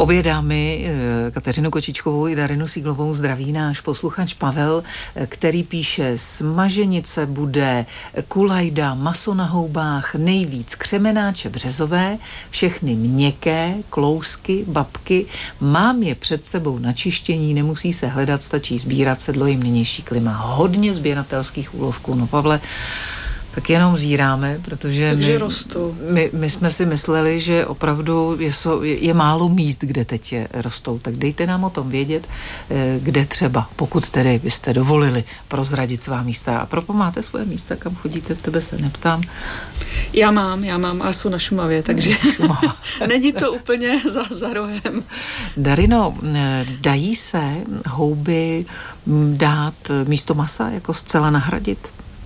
Obě dámy, Kateřinu Kočičkovou i Darinu Síglovou, zdraví náš posluchač Pavel, který píše: smaženice bude kulajda, maso na houbách, nejvíc křemenáče březové, všechny měkké, klousky, babky. Mám je před sebou na čištění, nemusí se hledat, stačí sbírat, sedlo jim nynější klima. Hodně sběratelských úlovků. No Pavle, tak jenom zíráme, protože my jsme si mysleli, že opravdu je málo míst, kde teď rostou. Tak dejte nám o tom vědět, kde třeba, pokud tedy byste dovolili prozradit svá místa. A propo máte svoje místa, kam chodíte, tebe se neptám. Já mám, a jsou na Šumavě, takže není to úplně za rohem. Darino, dají se houby dát místo masa, jako zcela nahradit?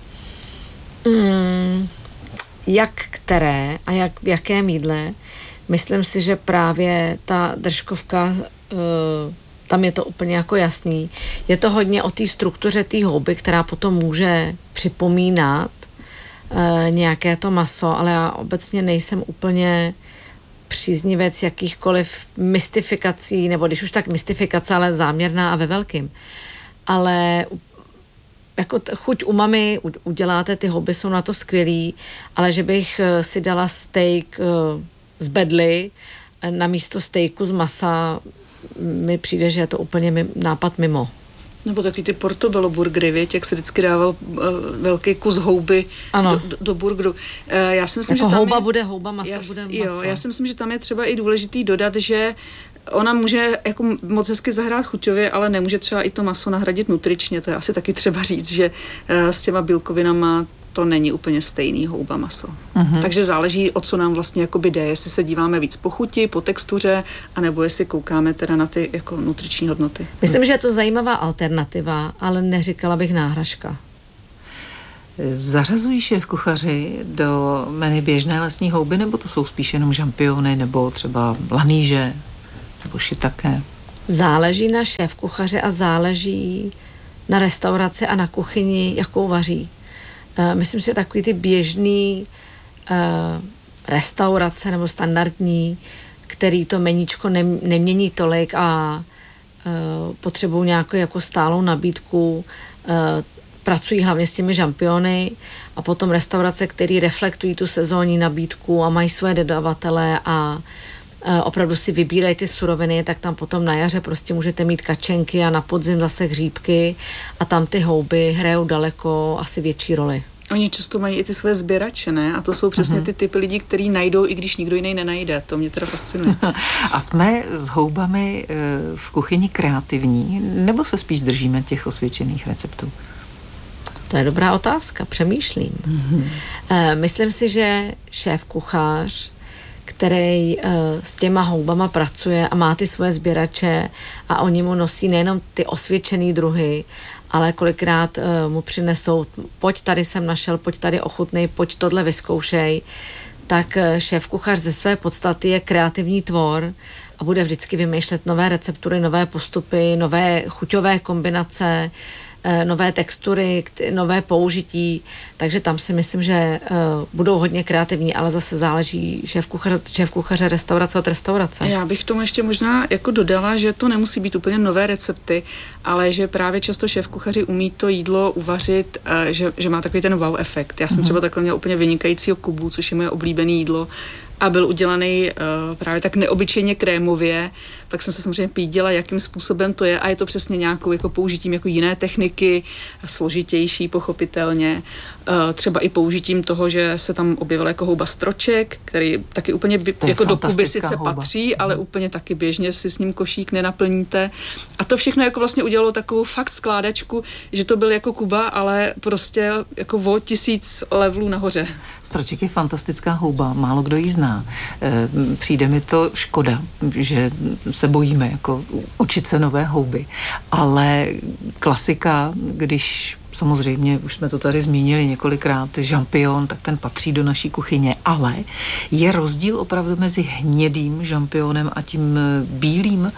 Jak které a v jakém jídle? Myslím si, že právě ta držkovka, tam je to úplně jako jasný. Je to hodně o té struktuře té houby, která potom může připomínat nějaké to maso, ale já obecně nejsem úplně příznivec jakýchkoliv mystifikací, nebo když už tak mystifikace, ale záměrná a ve velkým. Ale jako chuť umami uděláte, ty houby jsou na to skvělý, ale že bych si dala steak z bedly na místo steaku z masa, mi přijde, že je to úplně nápad mimo. Nebo takový ty portobello burgery, víte, jak se vždycky dával velký kus houby do burgeru. Já si myslím, jako že tam houba bude houba, masa bude masa. Jo, já si myslím, že tam je třeba i důležitý dodat, že ona může jako moc hezky zahrát chuťově, ale nemůže třeba i to maso nahradit nutričně. To je asi taky třeba říct, že s těma bílkovinama to není úplně stejný houba maso. Takže záleží, o co nám vlastně jakoby jde, jestli se díváme víc po chuti, po textuře, anebo jestli koukáme teda na ty jako nutriční hodnoty. Myslím, že je to zajímavá alternativa, ale neříkala bych náhražka. Zařazují šéfkuchaři do menu běžné lesní houby, nebo to jsou spíš jenom žampiony, nebo třeba laníže, nebo šitaké? Záleží na šéfkuchaři a záleží na restauraci a na kuchyni, jakou vaří. Myslím si, že takový ty běžný restaurace nebo standardní, který to meníčko nemění tolik a potřebují nějakou jako stálou nabídku, pracují hlavně s těmi žampiony, a potom restaurace, které reflektují tu sezónní nabídku a mají své dodavatele a opravdu si vybírají ty suroviny, tak tam potom na jaře prostě můžete mít kačenky a na podzim zase hříbky a tam ty houby hrajou daleko asi větší roli. Oni často mají i ty své sběrače, ne? A to jsou přesně ty typy lidí, který najdou, i když nikdo jiný nenajde. To mě teda fascinuje. A jsme s houbami v kuchyni kreativní, nebo se spíš držíme těch osvědčených receptů? To je dobrá otázka, přemýšlím. Myslím si, že šéfkuchař, který s těma houbama pracuje a má ty svoje sběrače a oni mu nosí nejenom ty osvědčený druhy, ale kolikrát mu přinesou, pojď tady jsem našel, pojď tady ochutnej, pojď tohle vyzkoušej, tak šéfkuchař ze své podstaty je kreativní tvor a bude vždycky vymýšlet nové receptury, nové postupy, nové chuťové kombinace, nové textury, nové použití, takže tam si myslím, že budou hodně kreativní, ale zase záleží šéfkuchaře restaurace od restaurace. Já bych tomu ještě možná jako dodala, že to nemusí být úplně nové recepty, ale že právě často šéfkuchaři umí to jídlo uvařit, že má takový ten wow efekt. Já jsem třeba takhle měla úplně vynikajícího Kubu, což je moje oblíbené jídlo, a byl udělaný právě tak neobyčejně krémově, tak jsem se samozřejmě pídila, jakým způsobem to je, a je to přesně nějakou jako použitím jako jiné techniky, složitější pochopitelně, třeba i použitím toho, že se tam objevil jako houba stroček, který taky úplně jako do Kuby sice houba patří, ale úplně taky běžně si s ním košík nenaplníte. A to všechno jako vlastně udělalo takovou fakt skládačku, že to byl jako Kuba, ale prostě jako o 1000 levelů nahoře. Stroček je fantastická houba, málo kdo ji zná. Přijde mi to škoda, že se bojíme jako učit se nové houby, ale klasika, když samozřejmě, už jsme to tady zmínili několikrát, žampion, tak ten patří do naší kuchyně, ale je rozdíl opravdu mezi hnědým žampionem a tím bílým.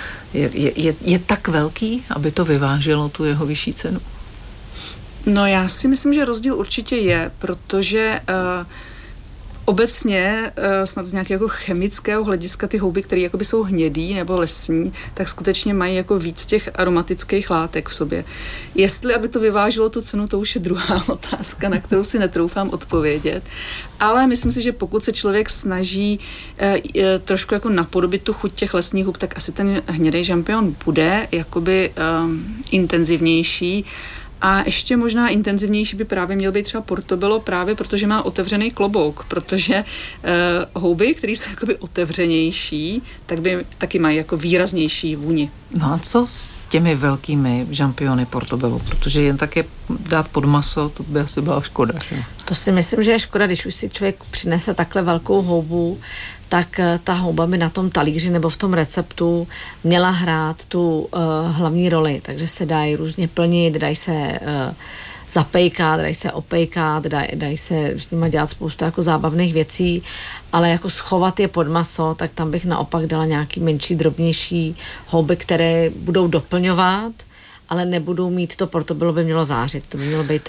Je tak velký, aby to vyváželo tu jeho vyšší cenu? No já si myslím, že rozdíl určitě je, protože Obecně snad z nějakého jako chemického hlediska ty houby, které jakoby jsou hnědý nebo lesní, tak skutečně mají jako víc těch aromatických látek v sobě. Jestli, aby to vyvážilo tu cenu, to už je druhá otázka, na kterou si netroufám odpovědět. Ale myslím si, že pokud se člověk snaží trošku jako napodobit tu chuť těch lesních hub, tak asi ten hnědý žampion bude jakoby intenzivnější. A ještě možná intenzivnější by právě měl být třeba portobello, právě protože má otevřený klobouk, protože houby, které jsou jakoby otevřenější, tak by taky mají jako výraznější vůni. No a co s těmi velkými žampiony portobello? Protože jen tak je dát pod maso, to by asi byla škoda. Že? To si myslím, že je škoda, když už si člověk přinese takhle velkou houbu, tak ta houba by na tom talíři nebo v tom receptu měla hrát tu hlavní roli. Takže se dají různě plnit, dají se zapejkat, dají se opejkat, dají se s nimi dělat spoustu jako zábavných věcí, ale jako schovat je pod maso, tak tam bych naopak dala nějaký menší, drobnější houby, které budou doplňovat, ale nebudou mít to portobello, by mělo zářit. To by mělo být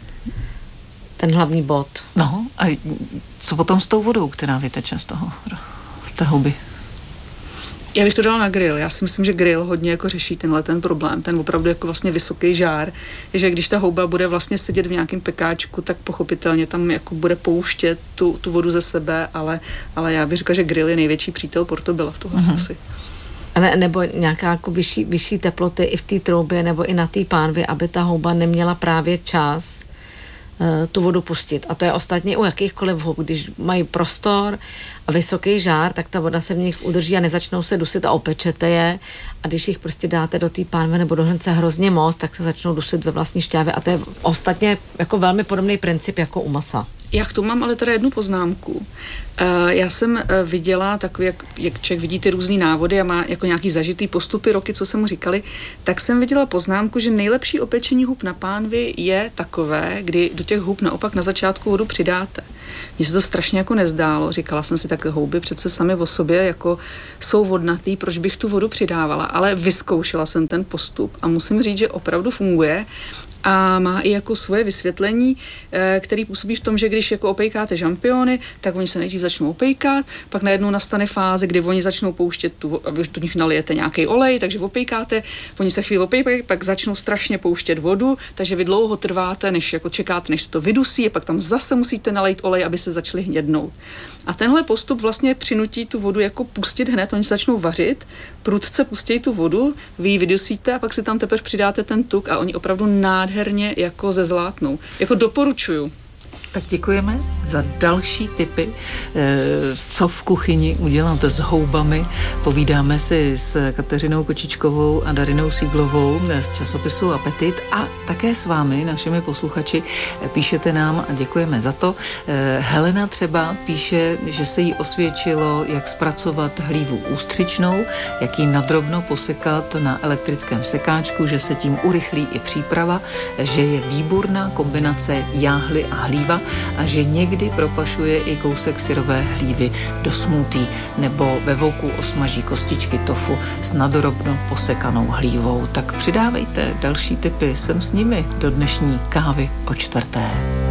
ten hlavní bod. No a co potom s tou vodou, která vyteče z té houby? Já bych to dala na grill. Já si myslím, že grill hodně jako řeší ten problém, ten opravdu jako vlastně vysoký žár, že když ta houba bude vlastně sedět v nějakém pekáčku, tak pochopitelně tam jako bude pouštět tu vodu ze sebe, ale já bych řekla, že grill je největší přítel portobella v tohle asi. Nebo nějaká jako vyšší teploty i v té troubě nebo i na té pánvi, aby ta houba neměla právě čas tu vodu pustit. A to je ostatně u jakýchkoliv houb. Když mají prostor a vysoký žár, tak ta voda se v nich udrží a nezačnou se dusit a opečete je. A když jich prostě dáte do té pánve nebo do hrnce hrozně moc, tak se začnou dusit ve vlastní šťávě. A to je ostatně jako velmi podobný princip jako u masa. Já k tomu mám ale teda jednu poznámku. Já jsem viděla takový, jak člověk vidí ty různý návody a má jako nějaký zažitý postupy, roky, co se mu říkali, tak jsem viděla poznámku, že nejlepší opečení hub na pánvi je takové, kdy do těch hub naopak na začátku vodu přidáte. Mně se to strašně jako nezdálo. Říkala jsem si, tak houby přece sami o sobě jako jsou vodnatý, proč bych tu vodu přidávala, ale vyzkoušela jsem ten postup a musím říct, že opravdu funguje. A má i jako svoje vysvětlení, který působí v tom, že když jako opejkáte žampiony, tak oni se nejdřív začnou opejkat, pak najednou nastane fáze, kdy oni začnou pouštět a vy do nich nalijete nějaký olej, takže opejkáte, oni se chvíli opejkají, pak začnou strašně pouštět vodu, takže vy dlouho trváte, než jako čekáte, než se to vydusí, a pak tam zase musíte nalejt olej, aby se začaly hnědnout. A tenhle postup vlastně přinutí tu vodu jako pustit hned, oni se začnou vařit, prudce pustí tu vodu, vy ji vydusíte a pak si tam teprve přidáte ten tuk a oni opravdu nádherně jako zezlátnou. Jako doporučuju. Tak děkujeme za další tipy, co v kuchyni udělat s houbami. Povídáme si s Kateřinou Kočičkovou a Darinou Síglovou z časopisu Apetit a také s vámi, našimi posluchači. Píšete nám a děkujeme za to. Helena třeba píše, že se jí osvědčilo, jak zpracovat hlívu ústřičnou, jak ji nadrobno posekat na elektrickém sekáčku, že se tím urychlí i příprava, že je výborná kombinace jáhly a hlíva a že někdy propašuje i kousek syrové hlívy do smoothie nebo ve voku osmaží kostičky tofu s nadrobno posekanou hlívou. Tak přidávejte další tipy, jsem s nimi do dnešní kávy o 4.